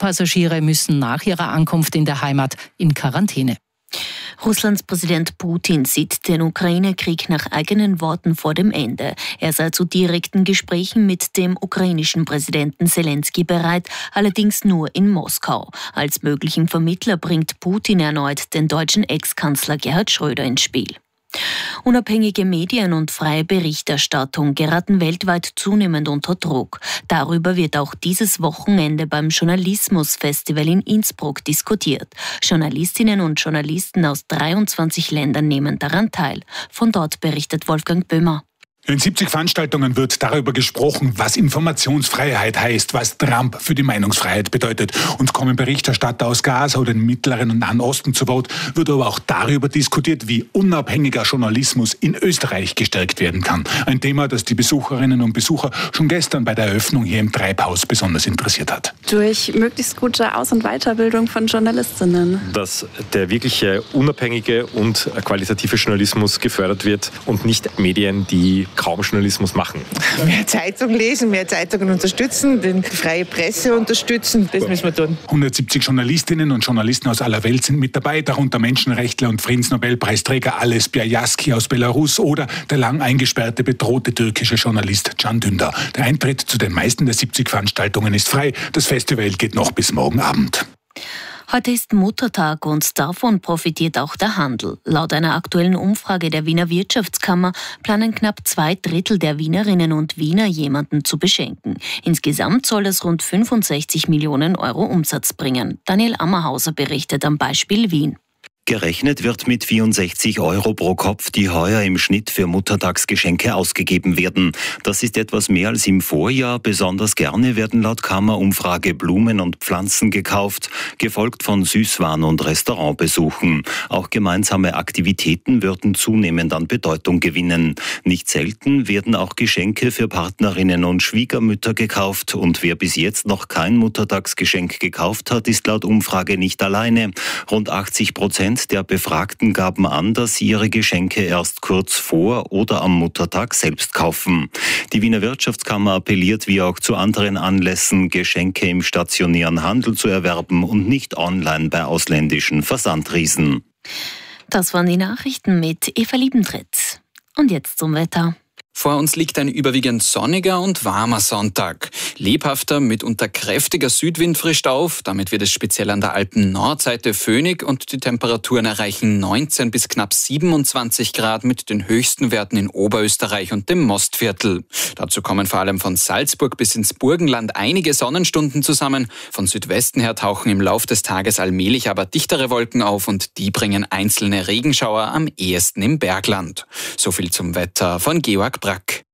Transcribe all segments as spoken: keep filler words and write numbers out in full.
Passagiere müssen nach ihrer Ankunft in der Heimat in Quarantäne. Russlands Präsident Putin sieht den Ukraine-Krieg nach eigenen Worten vor dem Ende. Er sei zu direkten Gesprächen mit dem ukrainischen Präsidenten Selenskyj bereit, allerdings nur in Moskau. Als möglichen Vermittler bringt Putin erneut den deutschen Ex-Kanzler Gerhard Schröder ins Spiel. Unabhängige Medien und freie Berichterstattung geraten weltweit zunehmend unter Druck. Darüber wird auch dieses Wochenende beim Journalismusfestival in Innsbruck diskutiert. Journalistinnen und Journalisten aus dreiundzwanzig Ländern nehmen daran teil. Von dort berichtet Wolfgang Böhmer. In siebzig Veranstaltungen wird darüber gesprochen, was Informationsfreiheit heißt, was Trump für die Meinungsfreiheit bedeutet. Uns kommen Berichterstatter aus Gaza oder dem Mittleren und Nahen Osten zu Wort, wird aber auch darüber diskutiert, wie unabhängiger Journalismus in Österreich gestärkt werden kann. Ein Thema, das die Besucherinnen und Besucher schon gestern bei der Eröffnung hier im Treibhaus besonders interessiert hat. Durch möglichst gute Aus- und Weiterbildung von Journalistinnen. Dass der wirkliche unabhängige und qualitative Journalismus gefördert wird und nicht Medien, die kaum Journalismus machen. Mehr Zeitung lesen, mehr Zeitungen unterstützen, die freie Presse unterstützen, das müssen wir tun. hundertsiebzig Journalistinnen und Journalisten aus aller Welt sind mit dabei, darunter Menschenrechtler und Friedensnobelpreisträger Ales Bialyaski aus Belarus oder der lang eingesperrte, bedrohte türkische Journalist Can Dündar. Der Eintritt zu den meisten der siebzig Veranstaltungen ist frei. Das Festival geht noch bis morgen Abend. Heute ist Muttertag und davon profitiert auch der Handel. Laut einer aktuellen Umfrage der Wiener Wirtschaftskammer planen knapp zwei Drittel der Wienerinnen und Wiener jemanden zu beschenken. Insgesamt soll das rund fünfundsechzig Millionen Euro Umsatz bringen. Daniel Ammerhauser berichtet am Beispiel Wien. Gerechnet wird mit vierundsechzig Euro pro Kopf, die heuer im Schnitt für Muttertagsgeschenke ausgegeben werden. Das ist etwas mehr als im Vorjahr. Besonders gerne werden laut Kammerumfrage Blumen und Pflanzen gekauft, gefolgt von Süßwaren und Restaurantbesuchen. Auch gemeinsame Aktivitäten würden zunehmend an Bedeutung gewinnen. Nicht selten werden auch Geschenke für Partnerinnen und Schwiegermütter gekauft. Und wer bis jetzt noch kein Muttertagsgeschenk gekauft hat, ist laut Umfrage nicht alleine. Rund achtzig Prozent der Befragten gaben an, dass sie ihre Geschenke erst kurz vor oder am Muttertag selbst kaufen. Die Wiener Wirtschaftskammer appelliert wie auch zu anderen Anlässen, Geschenke im stationären Handel zu erwerben und nicht online bei ausländischen Versandriesen. Das waren die Nachrichten mit Eva Liebentritt. Und jetzt zum Wetter. Vor uns liegt ein überwiegend sonniger und warmer Sonntag. Lebhafter, mitunter kräftiger Südwind frischt auf. Damit wird es speziell an der Alpen-Nordseite föhnig und die Temperaturen erreichen neunzehn bis knapp siebenundzwanzig Grad mit den höchsten Werten in Oberösterreich und dem Mostviertel. Dazu kommen vor allem von Salzburg bis ins Burgenland einige Sonnenstunden zusammen. Von Südwesten her tauchen im Lauf des Tages allmählich aber dichtere Wolken auf und die bringen einzelne Regenschauer am ehesten im Bergland. So viel zum Wetter von Georg Brack.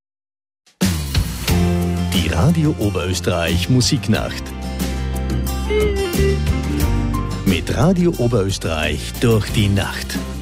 Die Radio Oberösterreich Musiknacht. Mit Radio Oberösterreich durch die Nacht.